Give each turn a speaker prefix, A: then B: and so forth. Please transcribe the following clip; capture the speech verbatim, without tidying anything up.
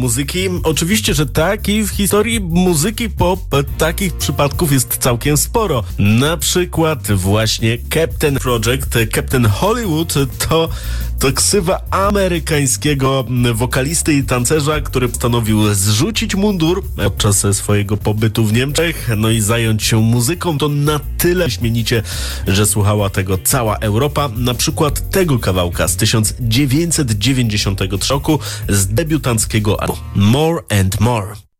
A: muzyki? Oczywiście, że tak, i w historii muzyki pop takich przypadków jest całkiem sporo. Na przykład właśnie Captain Project, Captain Hollywood to, to ksywa amerykańskiego wokalisty i tancerza, który postanowił zrzucić mundur podczas swojego pobytu w Niemczech, no i zająć się muzyką. To na tyle śmienicie, że słuchała tego cała Europa. Na przykład tego kawałka z tysiąc dziewięćset dziewięćdziesiątego trzeciego roku z debiutanckiego albumu More and More.